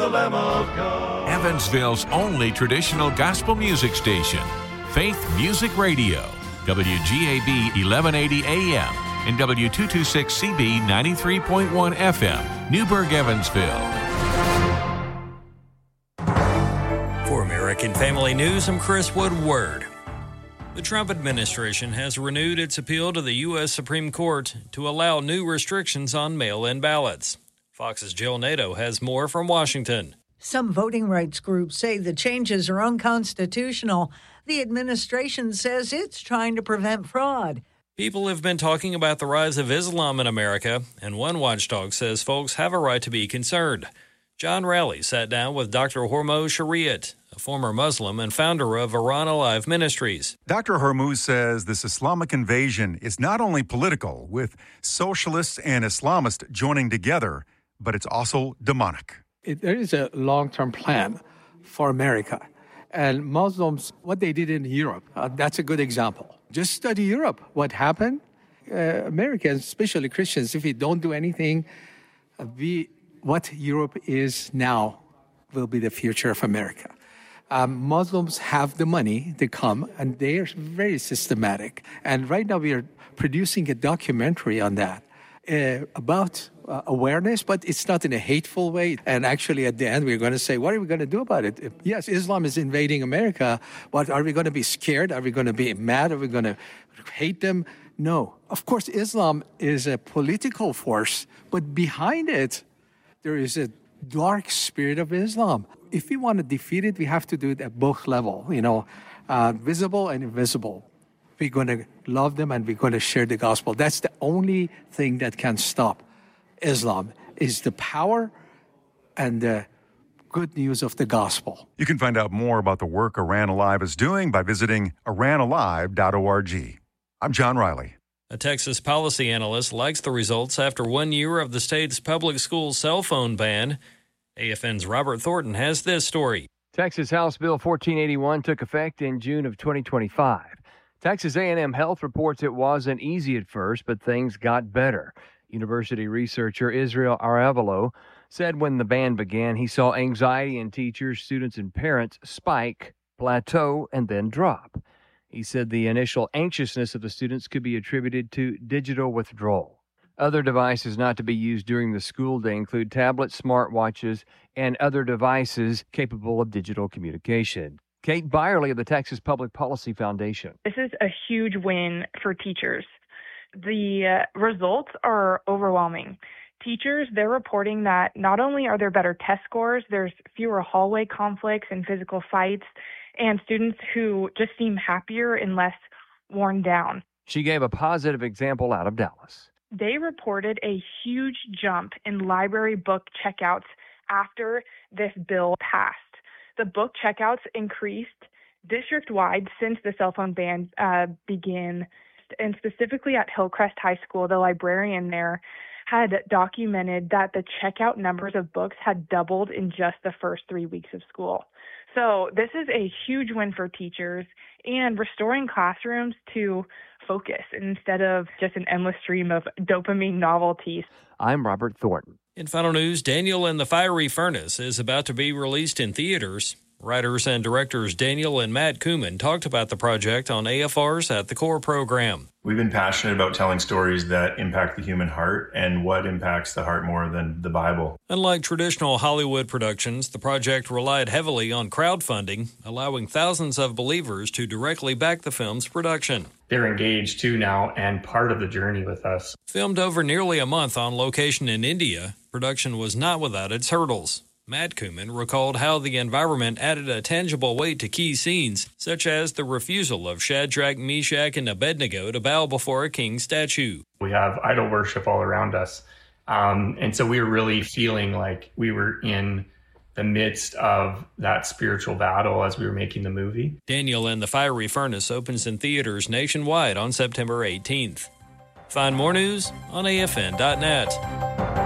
Lamb of God. Evansville's only traditional gospel music station, Faith Music Radio, WGAB 1180 AM and W226CB 93.1 FM, Newburgh, Evansville. For American Family News, I'm Chris Woodward. The Trump administration has renewed its appeal to the U.S. Supreme Court to allow new restrictions on mail-in ballots. Fox's Jill Nato has more from Washington. Some voting rights groups say the changes are unconstitutional. The administration says it's trying to prevent fraud. People have been talking about the rise of Islam in America, and one watchdog says folks have a right to be concerned. John Raleigh sat down with Dr. Hormoz Shariat, a former Muslim and founder of Iran Alive Ministries. Dr. Hormoz says this Islamic invasion is not only political, with socialists and Islamists joining together, but it's also demonic. There is a long-term plan for America. And Muslims, what they did in Europe, that's a good example. Just study Europe. What happened? Americans, especially Christians, if we don't do anything, what Europe is now will be the future of America. Muslims have the money to come, and they are very systematic. And right now we are producing a documentary on that about awareness, but it's not in a hateful way. And actually at the end we're going to say, what are we going to do about it? Yes, Islam is invading America, but are we going to be scared? Are we going to be mad? Are we going to hate them? No. Of course, Islam is a political force, but behind it, there is a dark spirit of Islam. If we want to defeat it, we have to do it at both levels, visible and invisible. We're going to love them and we're going to share the gospel. That's the only thing that can stop Islam, is the power and the good news of the gospel. You can find out more about the work Iran Alive is doing by visiting iranalive.org. I'm John Riley. A Texas policy analyst likes the results after 1 year of the state's public school cell phone ban. AFN's Robert Thornton has this story. Texas House Bill 1481 took effect in June of 2025. Texas A&M Health reports it wasn't easy at first, but things got better. University researcher Israel Arevalo said when the ban began, he saw anxiety in teachers, students, and parents spike, plateau, and then drop. He said the initial anxiousness of the students could be attributed to digital withdrawal. Other devices not to be used during the school day include tablets, smartwatches, and other devices capable of digital communication. Kate Byerly of the Texas Public Policy Foundation. This is a huge win for teachers. The results are overwhelming. Teachers, they're reporting that not only are there better test scores, there's fewer hallway conflicts and physical fights, and students who just seem happier and less worn down. She gave a positive example out of Dallas. They reported a huge jump in library book checkouts after this bill passed. The book checkouts increased district-wide since the cell phone ban began, and specifically at Hillcrest High School, the librarian there had documented that the checkout numbers of books had doubled in just the first 3 weeks of school. So this is a huge win for teachers and restoring classrooms to focus instead of just an endless stream of dopamine novelties. I'm Robert Thornton. In final news, Daniel and the Fiery Furnace is about to be released in theaters. Writers and directors Daniel and Matt Kumin talked about the project on AFR's At the Core program. We've been passionate about telling stories that impact the human heart, and what impacts the heart more than the Bible. Unlike traditional Hollywood productions, the project relied heavily on crowdfunding, allowing thousands of believers to directly back the film's production. They're engaged too now and part of the journey with us. Filmed over nearly a month on location in India, production was not without its hurdles. Matt Kumin recalled how the environment added a tangible weight to key scenes, such as the refusal of Shadrach, Meshach, and Abednego to bow before a king statue. We have idol worship all around us. And so we were really feeling like we were in the midst of that spiritual battle as we were making the movie. Daniel and the Fiery Furnace opens in theaters nationwide on September 18th. Find more news on AFN.net.